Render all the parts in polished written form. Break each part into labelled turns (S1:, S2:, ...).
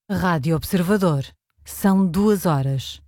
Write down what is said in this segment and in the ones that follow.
S1: Rádio Observador. São 2 horas.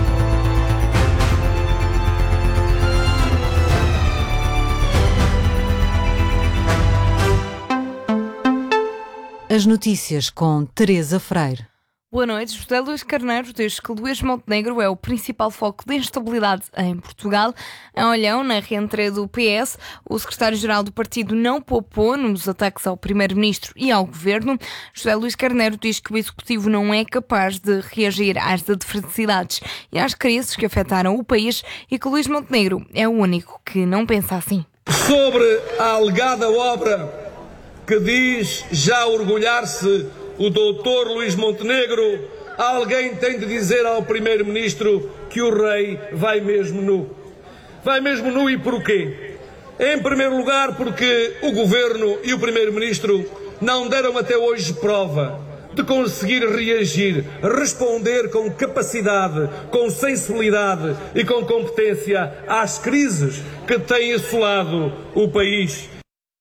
S1: As notícias com Teresa Freire.
S2: Boa noite. José Luís Carneiro diz que Luís Montenegro é o principal foco de instabilidade em Portugal. Em Olhão, na reentrée do PS, o secretário-geral do partido não poupou nos ataques ao primeiro-ministro e ao governo. José Luís Carneiro diz que o executivo não é capaz de reagir às adversidades e às crises que afetaram o país e que Luís Montenegro é o único que não pensa assim.
S3: Sobre a alegada obra que diz já orgulhar-se o doutor Luís Montenegro, alguém tem de dizer ao primeiro-ministro que o rei vai mesmo nu. Vai mesmo nu e porquê? Em primeiro lugar, porque o governo e o primeiro-ministro não deram até hoje prova de conseguir reagir, responder com capacidade, com sensibilidade e com competência às crises que têm assolado o país.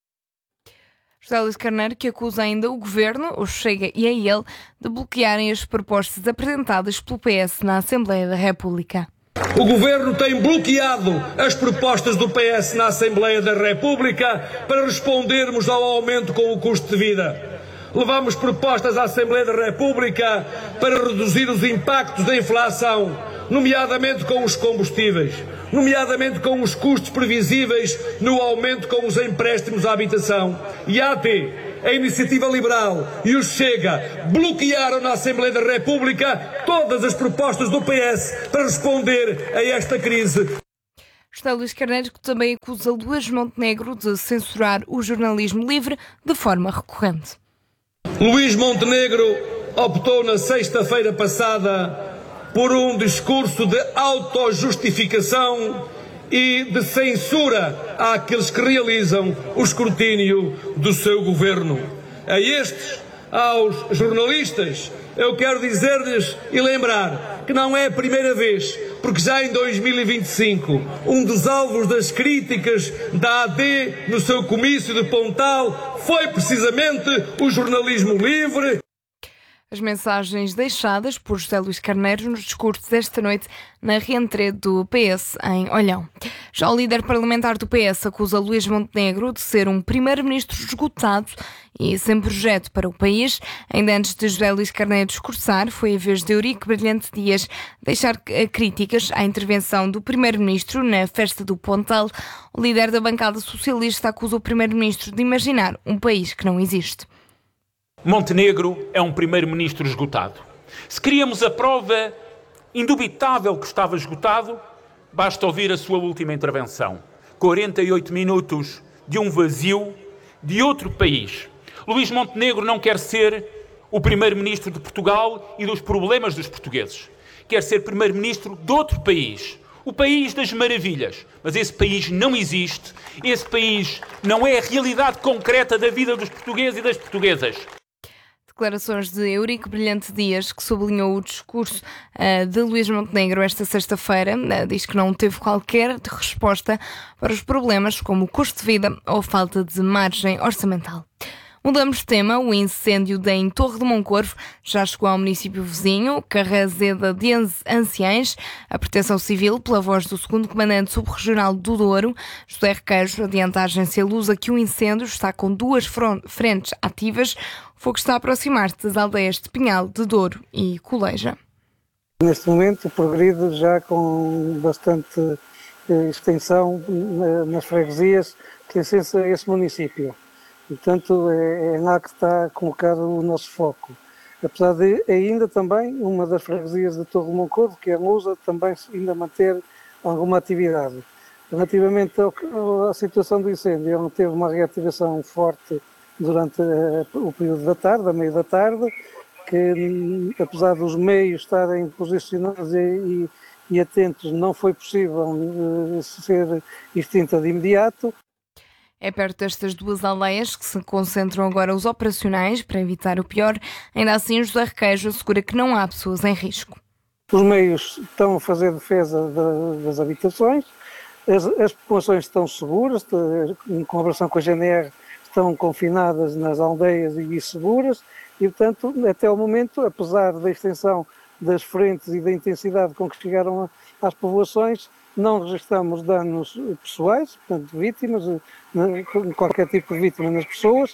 S2: José Luís Carneiro, que acusa ainda o Governo, o Chega e a ele, de bloquearem as propostas apresentadas pelo PS na Assembleia da República.
S3: O Governo tem bloqueado as propostas do PS na Assembleia da República para respondermos ao aumento com o custo de vida. Levamos propostas à Assembleia da República para reduzir os impactos da inflação, nomeadamente com os combustíveis, nomeadamente com os custos previsíveis no aumento com os empréstimos à habitação. E a AT, a Iniciativa Liberal e o Chega bloquearam na Assembleia da República todas as propostas do PS para responder a esta crise.
S2: José Luís Carneiro, que também acusa Luís Montenegro de censurar o jornalismo livre de forma recorrente.
S3: Luís Montenegro optou na sexta-feira passada por um discurso de autojustificação e de censura àqueles que realizam o escrutínio do seu governo. A estes, aos jornalistas, eu quero dizer-lhes e lembrar que não é a primeira vez, porque já em 2025, um dos alvos das críticas da AD no seu comício de Pontal foi precisamente o jornalismo livre.
S2: As mensagens deixadas por José Luís Carneiro nos discursos desta noite na reentrée do PS em Olhão. Já o líder parlamentar do PS acusa Luís Montenegro de ser um primeiro-ministro esgotado e sem projeto para o país. Ainda antes de José Luís Carneiro discursar, foi a vez de Eurico Brilhante Dias deixar críticas à intervenção do primeiro-ministro na festa do Pontal. O líder da bancada socialista acusa o primeiro-ministro de imaginar um país que não existe.
S4: Montenegro é um primeiro-ministro esgotado. Se queríamos a prova indubitável que estava esgotado, basta ouvir a sua última intervenção. 48 minutos de um vazio de outro país. Luís Montenegro não quer ser o primeiro-ministro de Portugal e dos problemas dos portugueses. Quer ser primeiro-ministro de outro país. O país das maravilhas. Mas esse país não existe. Esse país não é a realidade concreta da vida dos portugueses e das portuguesas.
S2: Declarações de Eurico Brilhante Dias, que sublinhou o discurso de Luís Montenegro esta sexta-feira. Diz que não teve qualquer resposta para os problemas como o custo de vida ou falta de margem orçamental. Mudamos de tema. O incêndio em Torre de Moncorvo já chegou ao município vizinho, Carrazeda de Anciães. A Proteção Civil, pela voz do segundo comandante subregional do Douro, José Requeijo, adianta à agência Lusa que o incêndio está com 2 frentes ativas. O fogo está a aproximar-se das aldeias de Pinhal, de Douro e Coleja.
S5: Neste momento progride já com bastante extensão nas freguesias que pertencem a esse município. Portanto, é lá que está colocado o nosso foco. Apesar de ainda também uma das freguesias de Torre de Moncorvo, que é a Lusa, também ainda manter alguma atividade. Relativamente à situação do incêndio, ele teve uma reativação forte durante o período da tarde, a meio da tarde, que apesar dos meios estarem posicionados e atentos, não foi possível ser extinta de imediato.
S2: É perto destas 2 aldeias que se concentram agora os operacionais para evitar o pior. Ainda assim, José Requeijo assegura que não há pessoas em risco.
S5: Os meios estão a fazer defesa das habitações, as populações estão seguras, em colaboração com a GNR, estão confinadas nas aldeias e seguras, e portanto, até o momento, apesar da extensão das frentes e da intensidade com que chegaram às povoações, não registramos danos pessoais, portanto vítimas, qualquer tipo de vítima nas pessoas.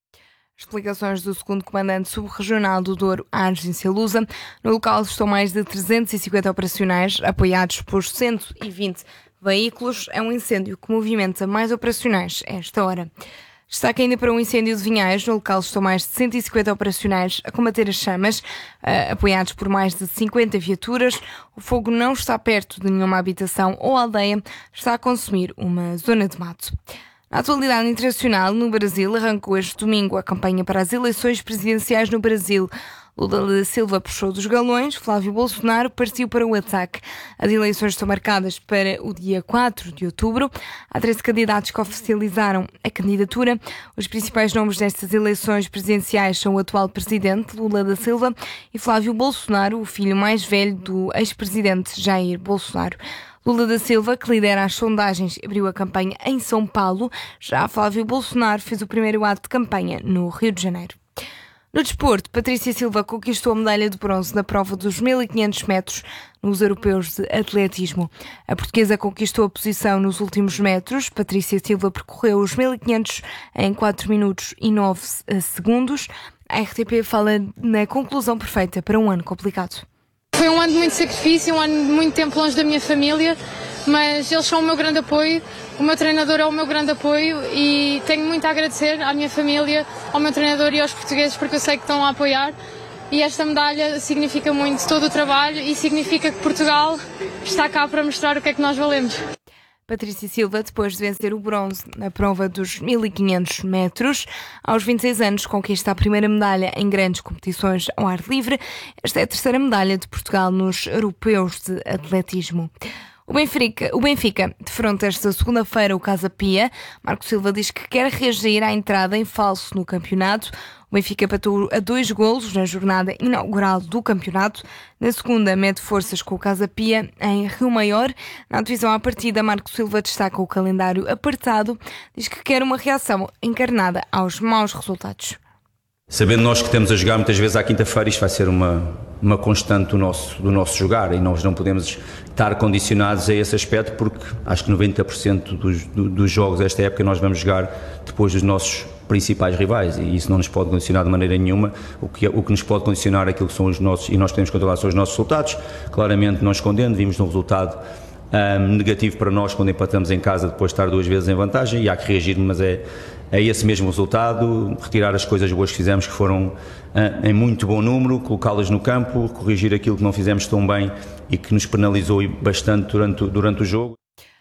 S2: Explicações do segundo comandante subregional do Douro, Ângelo Celusa. No local estão mais de 350 operacionais, apoiados por 120 veículos. É um incêndio que movimenta mais operacionais a esta hora. Destaque ainda para um incêndio de vinhais. No local estão mais de 150 operacionais a combater as chamas, apoiados por mais de 50 viaturas. O fogo não está perto de nenhuma habitação ou aldeia, está a consumir uma zona de mato. Na atualidade internacional, no Brasil, arrancou este domingo a campanha para as eleições presidenciais no Brasil. Lula da Silva puxou dos galões, Flávio Bolsonaro partiu para o ataque. As eleições estão marcadas para o dia 4 de outubro. Há 13 candidatos que oficializaram a candidatura. Os principais nomes destas eleições presidenciais são o atual presidente, Lula da Silva, e Flávio Bolsonaro, o filho mais velho do ex-presidente Jair Bolsonaro. Lula da Silva, que lidera as sondagens, abriu a campanha em São Paulo. Já Flávio Bolsonaro fez o primeiro ato de campanha no Rio de Janeiro. No desporto, Patrícia Silva conquistou a medalha de bronze na prova dos 1500 metros nos europeus de atletismo. A portuguesa conquistou a posição nos últimos metros. Patrícia Silva percorreu os 1500 em 4 minutos e 9 segundos. A RTP fala na conclusão perfeita para um ano complicado.
S6: Foi um ano de muito sacrifício, um ano de muito tempo longe da minha família, mas eles são o meu grande apoio, o meu treinador é o meu grande apoio e tenho muito a agradecer à minha família, ao meu treinador e aos portugueses porque eu sei que estão a apoiar e esta medalha significa muito todo o trabalho e significa que Portugal está cá para mostrar o que é que nós valemos.
S2: Patrícia Silva, depois de vencer o bronze na prova dos 1500 metros, aos 26 anos conquista a primeira medalha em grandes competições ao ar livre. Esta é a terceira medalha de Portugal nos europeus de atletismo. O Benfica defronta esta segunda-feira o Casa Pia. Marco Silva diz que quer reagir à entrada em falso no campeonato. O Benfica empatou a 2 golos na jornada inaugural do campeonato. Na segunda, mede forças com o Casa Pia em Rio Maior. Na divisão à partida, Marco Silva destaca o calendário apertado. Diz que quer uma reação encarnada aos maus resultados.
S7: Sabendo nós que estamos a jogar muitas vezes à quinta-feira, isto vai ser uma constante do nosso jogar e nós não podemos estar condicionados a esse aspecto porque acho que 90% dos jogos desta época nós vamos jogar depois dos nossos principais rivais e isso não nos pode condicionar de maneira nenhuma. O que nos pode condicionar aquilo que são os nossos, e nós podemos controlar, são os nossos resultados. Claramente não escondendo, vimos um resultado negativo para nós quando empatamos em casa depois de estar 2 vezes em vantagem e há que reagir, mas é esse mesmo resultado, retirar as coisas boas que fizemos que foram em muito bom número, colocá-las no campo, corrigir aquilo que não fizemos tão bem e que nos penalizou bastante durante o jogo.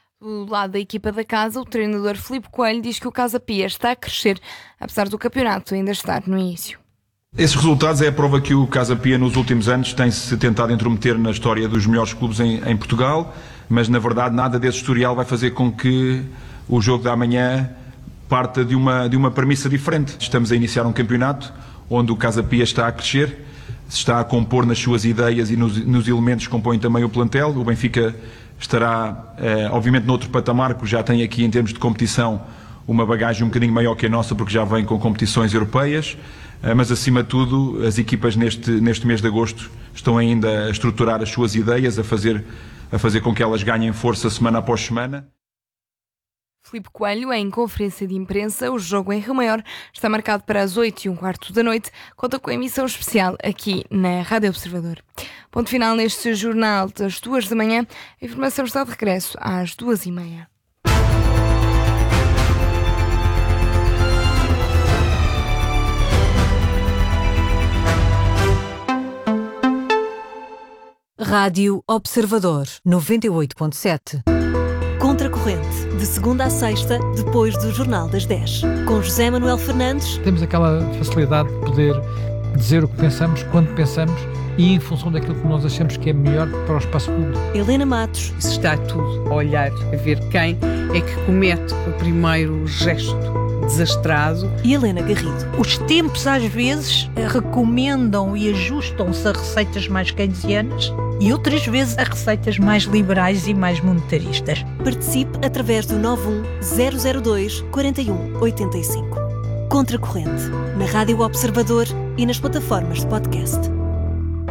S2: Do lado da equipa da casa, o treinador Filipe Coelho diz que o Casa Pia está a crescer, apesar do campeonato ainda estar no início.
S8: Esses resultados é a prova que o Casa Pia nos últimos anos tem-se tentado intrometer na história dos melhores clubes em Portugal, mas na verdade nada desse historial vai fazer com que o jogo da amanhã parta de uma premissa diferente. Estamos a iniciar um campeonato onde o Casa Pia está a crescer, se está a compor nas suas ideias e nos elementos que compõem também o plantel. O Benfica estará, obviamente, noutro patamar, porque já tem aqui, em termos de competição, uma bagagem um bocadinho maior que a nossa, porque já vem com competições europeias, mas, acima de tudo, as equipas neste mês de agosto estão ainda a estruturar as suas ideias, a fazer com que elas ganhem força semana após semana.
S2: Filipe Coelho, em conferência de imprensa, o jogo em Rio Maior está marcado para as 8h15 da noite, conta com a emissão especial aqui na Rádio Observador. Ponto final neste jornal das 2 da manhã, a informação está de regresso às 2h30.
S1: Rádio Observador 98.7.
S9: Contracorrente, de segunda à sexta, depois do Jornal das 10. Com José Manuel Fernandes.
S10: Temos aquela facilidade de poder dizer o que pensamos, quando pensamos e em função daquilo que nós achamos que é melhor para o espaço público.
S9: Helena Matos.
S11: Isso está tudo a olhar, a ver quem é que comete o primeiro gesto desastrado.
S9: E Helena Garrido.
S12: Os tempos às vezes recomendam e ajustam-se a receitas mais keynesianas e outras vezes a receitas mais liberais e mais monetaristas.
S9: Participe através do 91 002 41 85. Contracorrente, na Rádio Observador e nas plataformas de podcast.